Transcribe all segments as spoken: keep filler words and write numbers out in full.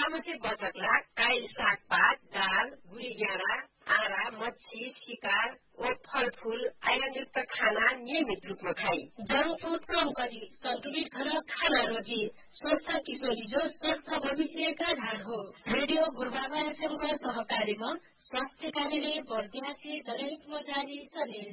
से बचकला काई सागपात दाल गुडी ग्याडा आरा मच्छी शिकार और फलफूल आइरनयुक्त खाना नियमित रूपमा खाई जंक फूड कम गरी सन्तुलित घर खाना रोजी स्वस्थ किशोरी जो स्वस्थ भविष्य का आधार हो। रेडियो गुरुबाबा एफएम का सहकारीमा स्वास्थ्य कार्यालय बर्दिया से जनहित में जारी सन्देश।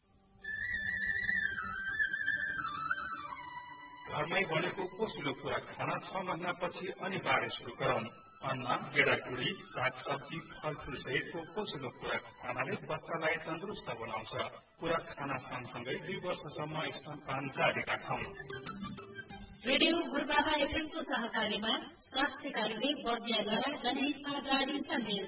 घरमै बनेको पोषिलो खुराक खाना छ महिनापछि अनिवार्य सुरु गरौं। अन्न गेडागुडी सागसब्जी फलफूल सहितको पोषिलो खुराक खानाले बच्चालाई तन्दुरुस्त बनाउँछ। खुराक खाना सँगसँगै दुई वर्षसम्म स्तनपान जारी राखौं। रेडियो गुरुबाबा एफएम को सहकारीमा स्वास्थ्य कार्यालय बर्दियाद्वारा जनहितमा जारी सन्देश।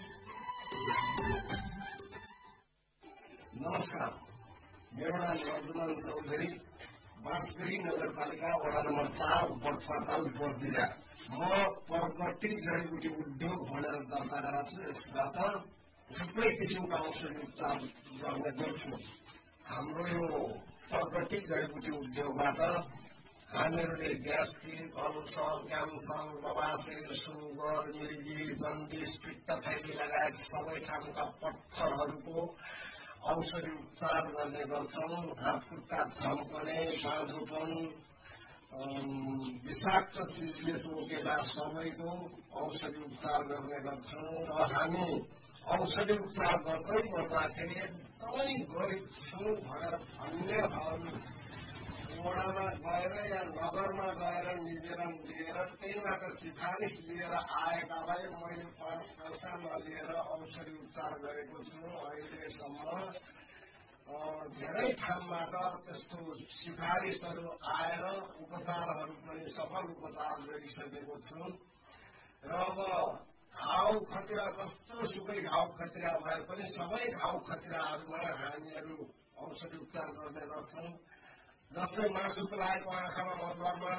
नमस्कार, मेरो नाम रघुनन्दन चौधरी, बाँसगढी नगरपालिका वडा नम्बर चार बटफाताल बर्दिया। म परवर्ती जडीबुटी उद्योग भनेर दर्ता गरेको छु। यसबाट थुप्रै किसिमका औषधि उपचार गर्ने गर्छु। हाम्रो यो परवर्ती जडीबुटी उद्योगबाट हामीहरूले ग्यास्ट्रिक अल्सर क्यान्सर बबासिर सुगर मिर्गी जन्डिस पित्तथैली लगायत सबै खालका पत्थरहरूको औषधि उपचार गर्ने गर्छौं। हात खुट्टा झम्कने बाँझोपन विषाक्त चिजले टोकेका सबैको औषधि उपचार गर्ने गर्छौं। र हामी औषधि उपचार गर्दै गर्दाखेरि एकदमै गरिब छौं भनेर भन्ने वडामा गएर या नगरमा गएर निवेदन दिएर त्यहीबाट सिफारिस लिएर आएकालाई मैले पाँच पैसा नलिएर औषधि उपचार गरेको छु। अहिलेसम्म धेरै ठाउँबाट त्यस्तो सिफारिसहरू आएर उपचारहरू पनि सफल उपचार गरिसकेको छु। र अब घाउ खतिरा जस्तो सुकै घाउ खतिरा भए पनि सबै घाउ खतिराहरूमा हामीहरू औषधि उपचार गर्ने गर्छौं। जस्तै मासु पलाएको आँखामा मधुवारमा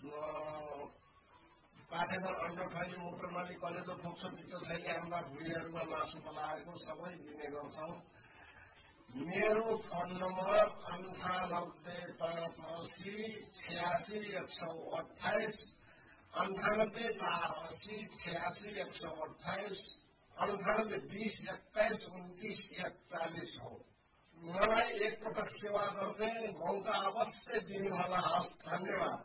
पाठेघर अन्डथैली मूत्रनली कलेजो फोक्सो पित्तथैली आम्बा भुँडीहरूमा मासु पलाएको सबै दिने गर्छौं। मेरो फोन नम्बर अन्ठानब्बे पाँच असी छयासी एक सौ अठाइस अन्ठानब्बे चार असी छयासी एक सौ अठाइस अन्ठानब्बे बीस एक्काइस उन्तिस एकचालिस हो। मलाई एकपटक सेवा गर्ने मौका अवश्य दिनुहोला। हस्, धन्यवाद।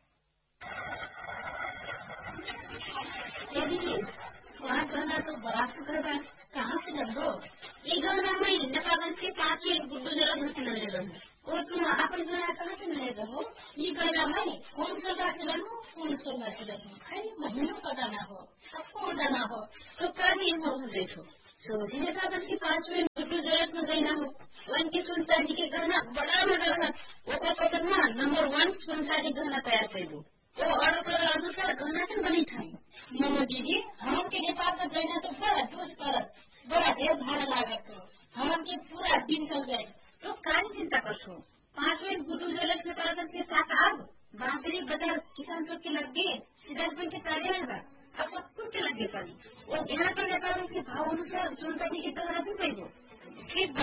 वहाँ गहना तो बड़ा शुक्र बा, कहाँ से लो? ये गहना में नेपाल के पाँच गुड्डू जरा से ले लो। और तुम अपन गहना कहाँ से ले रहो? ये गहना में कौन सा बात लो? कौन सा बात लो? खाली महीनों का दाना हो, सबको दाना हो, तो कर ही मोह देखो। सोची नेपाल के पाँच गुड्डू जरा में गहना हो, वन की सुनचांदी के गहना बड़ा बड़ा है। वो को पसंद ना नंबर वन सुनचांदी गहना तैयार कर दो। वो ऑर्डर कर अनुसार गहना से बनी था। मोमो दीदी हम के नेपाल का गहना तो बड़ा दोष पर बड़ा ढेर भाड़ा लागत हो। हम के पूरा दिन चल जाए तो काहे चिंता करछो? पाँच मिनट गुड्डू ज्वेलर्स नेपाल के साथ अब बांसुरी बाजार किसान चौक के लगे सिद्धार्थपुर के तारे बा। अब सब कुछ के लगे पड़ी। वो यहाँ पर नेपाल के भाव अनुसार सुनचांदी के गहना भी पैबो। ठीक